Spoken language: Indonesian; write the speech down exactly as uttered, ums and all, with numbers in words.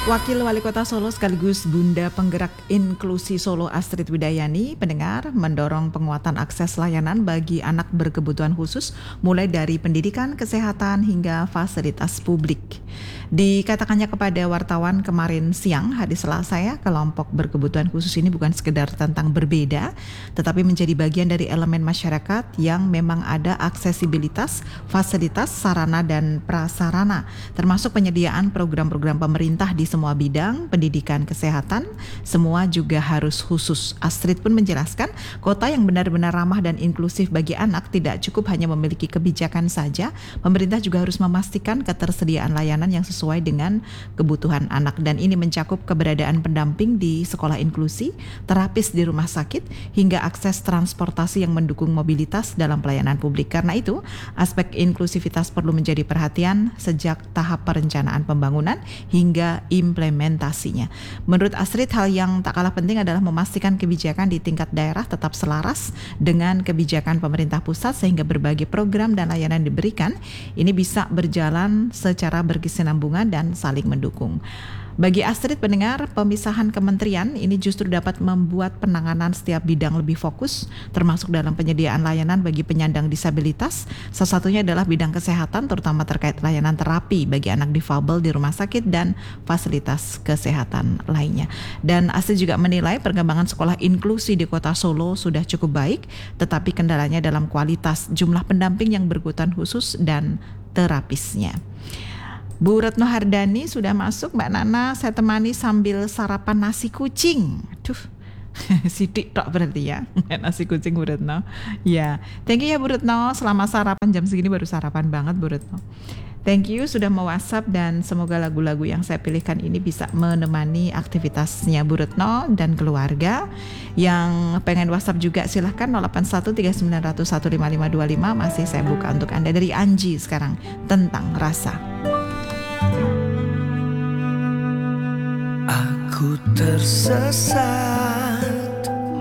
Wakil Wali Kota Solo sekaligus Bunda Penggerak Inklusi Solo Astrid Widayani, pendengar, mendorong penguatan akses layanan bagi anak berkebutuhan khusus mulai dari pendidikan, kesehatan hingga fasilitas publik. Dikatakannya kepada wartawan kemarin siang hari Selasa ya, kelompok berkebutuhan khusus ini bukan sekedar tentang berbeda, tetapi menjadi bagian dari elemen masyarakat yang memang ada aksesibilitas, fasilitas, sarana dan prasarana, termasuk penyediaan program-program pemerintah di semua bidang, pendidikan, kesehatan, semua juga harus khusus. Astrid pun menjelaskan, kota yang benar-benar ramah dan inklusif bagi anak tidak cukup hanya memiliki kebijakan saja, pemerintah juga harus memastikan ketersediaan layanan yang sesuai sesuai dengan kebutuhan anak, dan ini mencakup keberadaan pendamping di sekolah inklusi, terapis di rumah sakit, hingga akses transportasi yang mendukung mobilitas dalam pelayanan publik. Karena itu, aspek inklusivitas perlu menjadi perhatian sejak tahap perencanaan pembangunan hingga implementasinya. Menurut Astrid, hal yang tak kalah penting adalah memastikan kebijakan di tingkat daerah tetap selaras dengan kebijakan pemerintah pusat sehingga berbagai program dan layanan diberikan ini bisa berjalan secara berkesinambungan dan saling mendukung. Bagi Astrid, pendengar, pemisahan kementerian ini justru dapat membuat penanganan setiap bidang lebih fokus, termasuk dalam penyediaan layanan bagi penyandang disabilitas. Salah satunya adalah bidang kesehatan, terutama terkait layanan terapi bagi anak difabel di rumah sakit dan fasilitas kesehatan lainnya. Dan Astrid juga menilai perkembangan sekolah inklusi di Kota Solo sudah cukup baik, tetapi kendalanya dalam kualitas, jumlah pendamping yang berkebutuhan khusus dan terapisnya. Bu Retno Hardani sudah masuk, Mbak Nana, saya temani sambil sarapan nasi kucing. Aduh, sidik tok berarti ya, nasi kucing Bu Retno. Ya, thank you ya Bu Retno, selama sarapan jam segini baru sarapan banget Bu Retno. Thank you sudah mau WhatsApp dan semoga lagu-lagu yang saya pilihkan ini bisa menemani aktivitasnya Bu Retno dan keluarga. Yang pengen WhatsApp juga silahkan nol delapan satu tiga sembilan nol satu lima lima dua lima, masih saya buka untuk Anda. Dari Anji sekarang, Tentang Rasa. Aku tersesat